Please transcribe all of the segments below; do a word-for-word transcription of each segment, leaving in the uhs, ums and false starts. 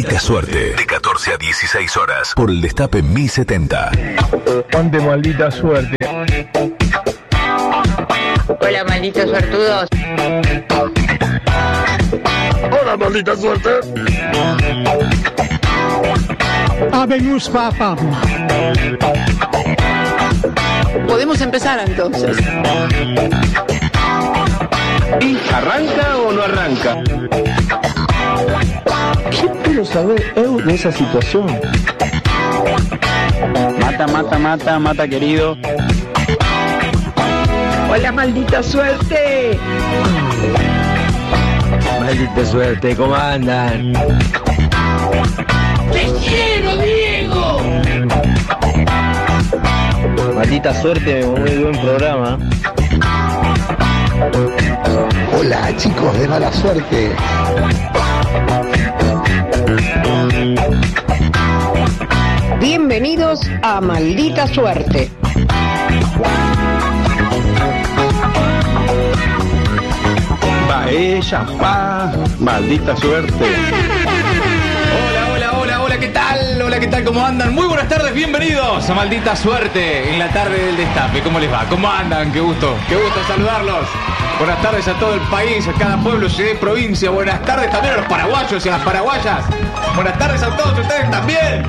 Maldita Suerte, de catorce a dieciséis horas, por el Destape mil setenta. Ponte Maldita Suerte. Hola, malditos suertudos. Hola, Maldita Suerte. Habemus Papa. Podemos empezar entonces. ¿Y arranca o no arranca? ¿Qué quiero saber eu de esa situación? Mata, mata, mata, mata, querido. Hola, maldita suerte. Maldita suerte, ¿cómo andan? ¡Te quiero, Diego! Maldita suerte, muy buen programa. Hola, chicos de mala suerte. Bienvenidos a Maldita Suerte. Va ella, va. Maldita suerte. Hola, hola, hola, hola, ¿qué tal? Hola, ¿qué tal? ¿Cómo andan? Muy buenas tardes, bienvenidos a Maldita Suerte en la tarde del Destape. ¿Cómo les va? ¿Cómo andan? Qué gusto, qué gusto saludarlos. Buenas tardes a todo el país, a cada pueblo, ciudad y provincia. Buenas tardes también a los paraguayos y a las paraguayas. Buenas tardes a todos ustedes también.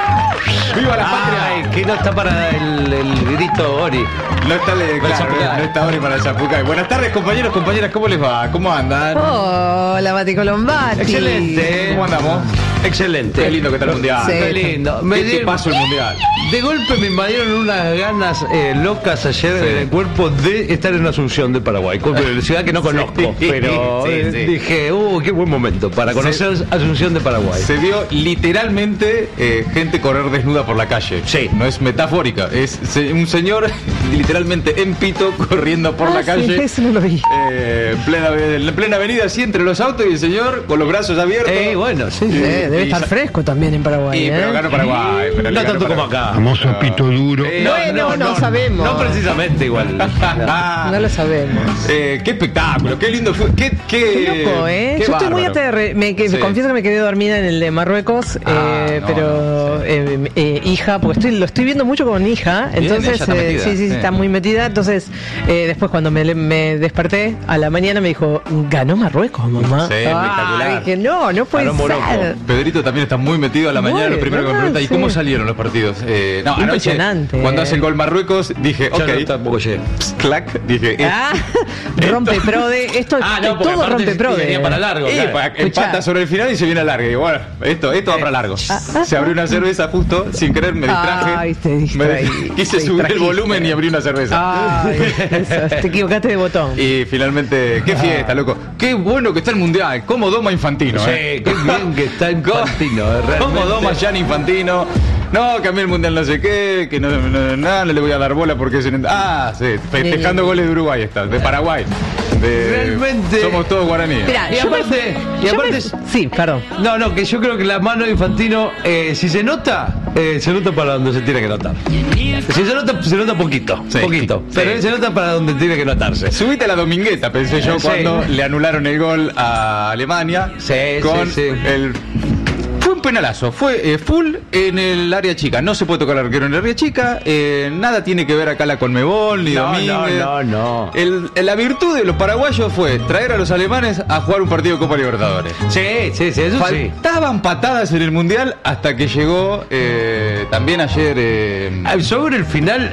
¡Viva la patria! Ay, que no está para el, el grito Ori. No está, le, claro, no está Ori para el Zapucay. Buenas tardes, compañeros, compañeras, ¿cómo les va? ¿Cómo andan? Hola, Mati Colombati. Excelente. ¿Cómo andamos? Excelente. Qué lindo que está el mundial. Sí. Qué lindo. ¿Qué te pasó el mundial? De golpe me invadieron unas ganas eh, locas ayer Sí. en el cuerpo de estar en Asunción de Paraguay, con una ciudad que no conozco, Sí, pero sí, eh, sí. dije, uh, qué buen momento para conocer Sí. Asunción de Paraguay. Se vio literalmente eh, gente correr desnuda por la calle. Sí. No es metafórica, es se, un señor literalmente en pito corriendo por Ah, la calle. sí, eso no lo vi. Eh, en, plena, en plena avenida, así entre los autos y el señor con los brazos abiertos. Eh, bueno, sí, Y- sí. Eh, debe y estar ya- fresco también en Paraguay. Y, ¿eh? pero ganó Paraguay. Pero le No ganó tanto como Paraguay. acá. Famoso pito duro. Eh, Bueno, no sabemos. No precisamente igual. No lo sabemos. Eh, qué espectáculo, qué lindo fue. Qué, qué, Qué loco, ¿eh? qué Yo estoy muy bárbaro. aterre. Me, que, Sí. Confieso que me quedé dormida en el de Marruecos, Ah, eh, no, pero no, sí. eh, eh, hija, porque estoy, lo estoy viendo mucho con hija, Bien, entonces ella está eh, metida, sí, sí, sí. está muy metida. Entonces, eh, después cuando me, me desperté a la mañana me dijo, ganó Marruecos, mamá. Sí, espectacular. Ah, dije, no, no puede Ganó Morocco. ser. Pedrito también está muy metido a la mañana. Muy, Lo primero que me no, pregunta, ¿y sí. cómo salieron los partidos? Eh, no, anoche, Impresionante. cuando hace el gol Marruecos, dije, Yo ok. no tampoco llegué. Pss, clac, dije, eh, Ah, rompe prode. Esto Ah, no, porque todo aparte rompe prode. venía para largo. eh, claro. pa- empata sobre el final y se viene a larga. Y bueno, esto, esto va para largo. Se abrió una cerveza justo, sin querer, me distraje. Ay, te Me- distraí, quise te subir el distrajiste. volumen y abrí una cerveza. Ay, eso, te equivocaste de botón. Y finalmente, qué fiesta, loco. Qué bueno que está el mundial. Cómo doma Infantino, Sí, eh. qué bien que está Infantino, eh, realmente. ¿Cómo doma Gianni Infantino? No, que a mí el mundial no sé qué, que no, no, no, no le voy a dar bola porque es en... Ah, sí, festejando goles de Uruguay está, de Paraguay. De... Realmente- Somos todos guaraníes. Mirá, Y yo me- aparte, y yo aparte me- sí, perdón. No, no, que yo creo que la mano de Infantino, eh, si se nota, eh, se nota para donde se tiene que notar. Si se nota, se nota poquito, Sí. poquito. Sí. Pero se nota para donde tiene que notarse. Subite a la domingueta, pensé yo, Sí. cuando le anularon el gol a Alemania. Sí, con sí, sí. el... Fue un penalazo, fue eh, full en el área chica. No se puede tocar al arquero en el área chica. eh, nada tiene que ver acá la Conmebol ni No, Domínguez. no, no, no. El- la virtud de los paraguayos fue traer a los alemanes a jugar un partido de Copa Libertadores. Sí, sí, sí, eso sí. Faltaban patadas en el Mundial hasta que llegó eh, también ayer... eh, Ah, sobre el final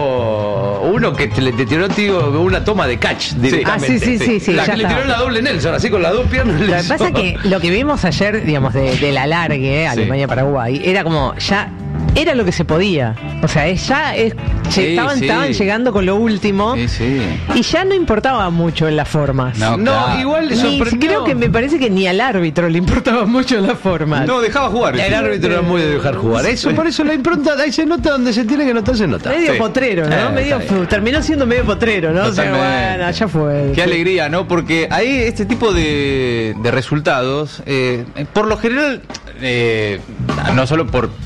hubo uno que te, le te tiró tío, una toma de catch directamente. Ah, sí, sí, sí, sí, La ya que le está. tiró la doble Nelson, así con las dos piernas. Lo le que hizo. pasa es que lo que vimos ayer, digamos, de, de la largue, Alemania-Paraguay, era como ya. Era lo que se podía. O sea, es- ya es, Sí, estaban, sí. estaban llegando con lo último. Sí, sí. Y ya no importaba mucho en las formas. No, No, claro. igual le Ni- sorprendió. creo que me parece que ni al árbitro le importaba mucho las formas. No, dejaba jugar. El árbitro era muy de dejar jugar. Eso, por eso la impronta, ahí se nota donde se tiene que notar, se nota. Medio Sí. potrero, ¿no? Eh, medio, está bien. terminó siendo medio potrero, ¿no? O sea, Totalmente. bueno, ya fue. Qué alegría, ¿no? Porque ahí este tipo de, de resultados, eh, por lo general, eh, no solo por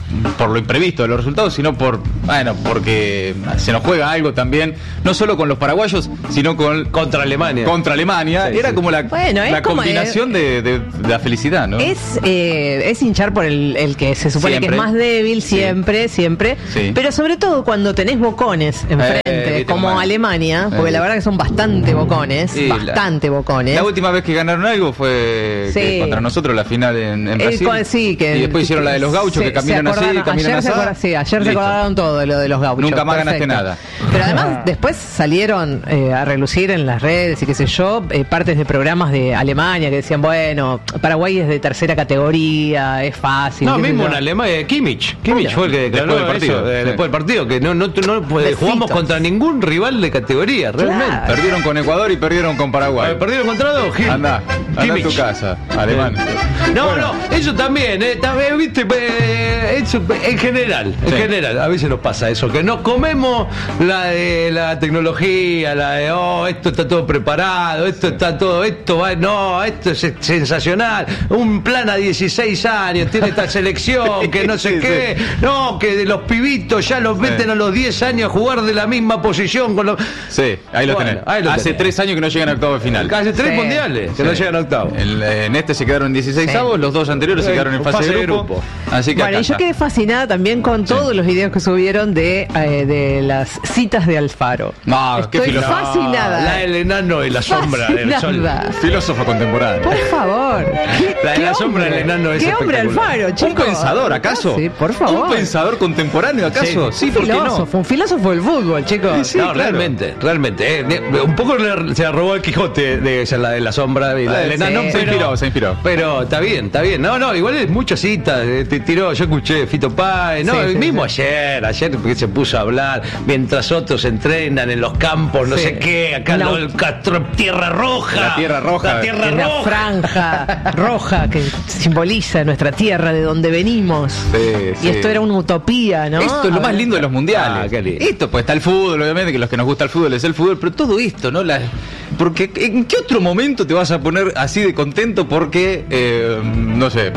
por lo imprevisto de los resultados, sino por, bueno, porque se nos juega algo también, no solo con los paraguayos, sino con contra Alemania. Contra Alemania. Sí, Era sí. como la, bueno, la como combinación de, de, de la felicidad, ¿no? Es, eh, es hinchar por el, el que se supone siempre. que es más débil, siempre, sí. siempre. Sí. Pero sobre todo cuando tenés bocones enfrente, eh, como mal. Alemania, porque eh. la verdad que son bastante bocones, sí, bastante la, bocones. La última vez que ganaron algo fue sí. que contra nosotros la final en, en Brasil. Eh, sí, que, y después hicieron la de los gauchos se, que caminan así, caminan ayer así. Se acordaron, sí, ayer Listo. se acordaron todo de lo de los gauchos. Nunca más Perfecto. ganaste nada. Pero además después salieron eh, a relucir en las redes y qué sé yo, eh, partes de programas de Alemania que decían, bueno, Paraguay es de tercera categoría, es fácil. No, mismo en Alemania, Kimmich. Kimmich fue el que declaró después del partido. Eso, eh, sí. después del partido, que no, no, no, no jugamos contra ningún rival de categoría, realmente. Claro. Perdieron con Ecuador y perdieron con Paraguay. ¿Perdieron contra dos? Gil. Anda, anda en tu casa, alemán. No, bueno. no, eso también, eh, también, viste, eh, eso, en general, en sí. general, a veces nos pasa eso, que nos comemos la de la tecnología, la de, oh, esto está todo preparado, esto sí. está todo, esto va, no, esto es sensacional, un plan a dieciséis años, tiene esta selección, que no sé sí, qué, sí. no, que de los pibitos ya los meten sí. a los diez años a jugar de la misma posición con los... Sí, ahí lo bueno, tenés. Ahí lo Hace tenés. tres años que no llegan a octavo de final. Hace tres sí. mundiales que sí. no llegan a octavo. El, en este se quedaron en dieciséis avos, sí. los dos anteriores sí. se quedaron en fase, fase de, grupo. de grupo. Así que bueno, y yo quedé fascinada también con sí. todos los videos que subieron de, eh, de las citas de Alfaro. No, Estoy qué fascinada. La del enano y la sombra del sol. Filósofo contemporáneo. Por favor. La de la sombra del enano es ¿Qué hombre Alfaro, chicos? ¿Un pensador, acaso? Sí, por favor. ¿Un pensador contemporáneo, acaso? Sí, sí ¿por filósofo, qué no? Un filósofo del fútbol, chicos. Sí, sí, no, claro. realmente, realmente. Eh, un poco le, se robó el Quijote de esa, la de la sombra y la del enano. Sí. Pero, se inspiró, se inspiró. Pero está bien, está bien. No, no, igual es muchas citas. Te tiró, yo escuché Fito Páez, no, sí, sí, mismo sí. ayer, ayer porque se puso a hablar mientras otros entrenan en los campos, no sí. sé qué, acá la, lo, Castro, Tierra Roja. La Tierra Roja. La Tierra Roja. La franja roja que simboliza nuestra tierra de donde venimos. Sí, y sí. esto era una utopía, ¿no? Esto es lo más lindo de los mundiales. Ah, qué lindo. Esto, pues está el fútbol, obviamente, que los que nos gusta el fútbol es el fútbol, pero todo esto, ¿no? La, porque ¿en qué otro momento te vas a poner así de contento porque, eh, no sé...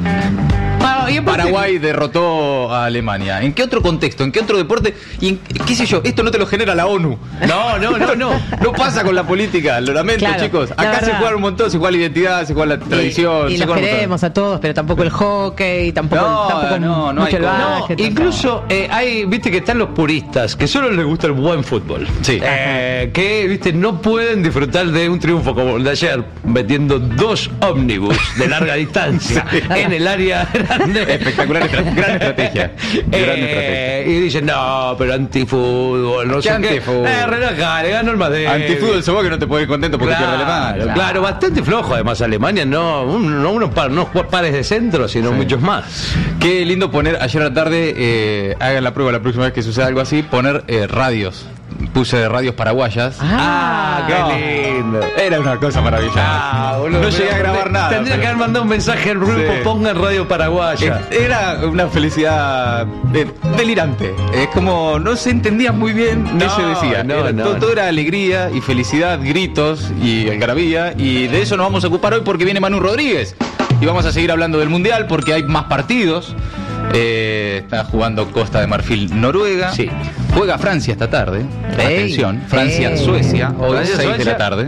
Paraguay derrotó a Alemania? ¿En qué otro contexto? ¿En qué otro deporte? Y en, qué sé yo, esto no te lo genera la ONU. No, no, no, no. No pasa con la política, lo lamento, claro, chicos. Acá se juega un montón, se juega la identidad, se juega la tradición. Y, y se los queremos a todos, pero tampoco el hockey, tampoco, no, el, tampoco no, no mucho el básquet. No, incluso eh, hay, viste que están los puristas, que solo les gusta el buen fútbol. Sí. Eh, que, viste, no pueden disfrutar de un triunfo como el de ayer, metiendo dos ómnibus de larga distancia sí. en el área grande. Espectacular, gran estrategia. Gran eh, estrategia. Y dicen, no, pero antifútbol, no sé qué. Antifútbol. Eh, relajá, le ganó el Madrid. Antifútbol, seguro que no te puedes ir contento porque claro, pierde Alemania. Claro, claro, bastante flojo además Alemania, no, un, no unos par, no pares de centro, sino sí. muchos más. Qué lindo poner, ayer a la tarde, eh, hagan la prueba la próxima vez que suceda algo así, poner eh, radios. Puse radios paraguayas. Ah, qué no. lindo. Era una cosa maravillosa. Ah, boludo, no llegué a grabar nada. Tendría pero... que haber mandado un mensaje al grupo, sí. pongan radio paraguaya. Era una felicidad de, delirante. Es como no se entendía muy bien qué no, se decía. No, era, no, todo, no. todo era alegría y felicidad, gritos y algarabía. Y de eso nos vamos a ocupar hoy porque viene Manu Rodríguez. Y vamos a seguir hablando del Mundial porque hay más partidos. Eh, está jugando Costa de Marfil, Noruega. Sí. Juega Francia esta tarde. Ey, Atención, Francia-Suecia, hoy Francia, seis Suecia, de la tarde.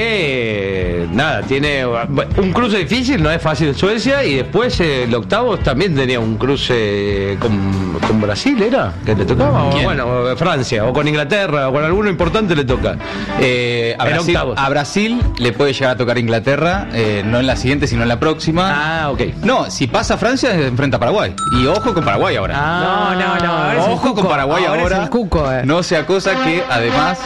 Que sí. nada, tiene un cruce difícil, no es fácil Suecia. Y después eh, el octavo también tenía un cruce con, con Brasil, ¿era? Que le tocaba. O, bueno, Francia, o con Inglaterra, o con alguno importante le toca. Eh, a, Brasil, a Brasil le puede llegar a tocar Inglaterra, eh, no en la siguiente, sino en la próxima. Ah, ok. No, si pasa Francia, enfrenta a Paraguay. Y ojo con Paraguay ahora. Ah, no, no, no. Ahora ojo con Paraguay ahora. ahora. Es el Cuco, eh. No sea cosa que además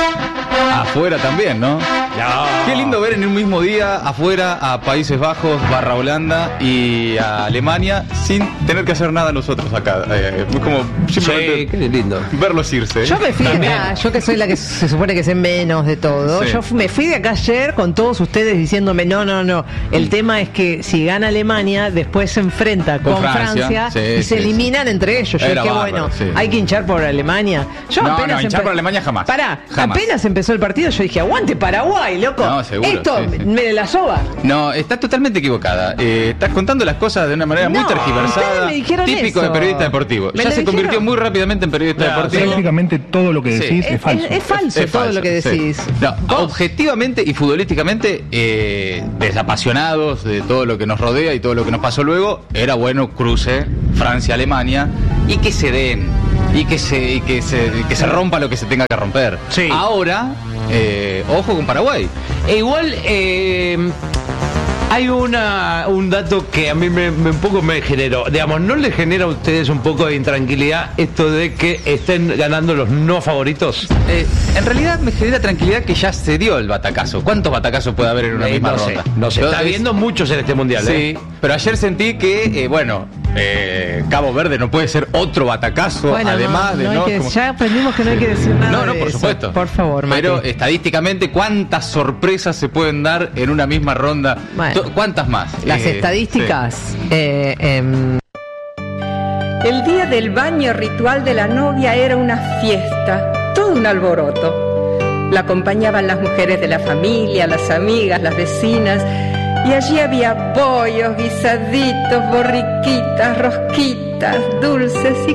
afuera también, ¿no? No. Qué lindo ver en un mismo día afuera a Países Bajos, barra Holanda y a Alemania sin tener que hacer nada nosotros acá. Eh, como simplemente sí, qué lindo verlos irse. Yo me fui de acá, yo que soy la que se supone que sé menos de todo. Sí. Yo me fui de acá ayer con todos ustedes diciéndome no, no, no. El sí. tema es que si gana Alemania, después se enfrenta con, con Francia, Francia sí, y sí, se eliminan sí. entre ellos. Yo dije, bueno, sí. hay que hinchar por Alemania. Yo no, apenas no, hinchar por Alemania jamás. Pará, jamás. apenas empezó el partido, yo dije, aguante Paraguay, loco. No, seguro, Esto sí, sí. me la soba. No, estás totalmente equivocada. Eh, estás contando las cosas de una manera No, muy tergiversada. ustedes me dijeron Típico eso. de periodista deportivo. Me Ya lo se convirtió dijeron. muy rápidamente en periodista Claro, deportivo. Prácticamente todo lo que Sí. decís Es, es falso. es- es falso Es todo falso, lo que sí. decís. No, ¿Vos? objetivamente y futbolísticamente, eh, desapasionados de todo lo que nos rodea y todo lo que nos pasó luego, era bueno cruce Francia-Alemania y que se den y que se, y que se, y que se rompa lo que se tenga que romper. Sí. Ahora, eh, ojo con Paraguay. E igual eh, hay una un dato que a mí me, me- un poco me generó. Digamos, ¿no le genera a ustedes un poco de intranquilidad esto de que estén ganando los no favoritos? Eh, en realidad me genera tranquilidad que ya se dio el batacazo. ¿Cuántos batacazos puede haber en una Eh, misma no sé, ronda? no sé. Yo- Está es- viendo muchos en este mundial, Sí, ¿eh? pero ayer sentí que, eh, bueno, eh, Cabo Verde no puede ser otro batacazo, Bueno, además no, de no hay no. que- Como- ya aprendimos que no hay que decir nada. No, no, de por eso. supuesto. Por favor, Mati. Pero estadísticamente, ¿cuántas sorpresas se pueden dar en una misma ronda? Bueno. To- ¿Cuántas más? Las Eh, estadísticas. eh, em, El día del baño ritual de la novia era una fiesta, todo un alboroto. La acompañaban las mujeres de la familia, las amigas, las vecinas, y allí había pollos, guisaditos, borriquitas, rosquitas, dulces y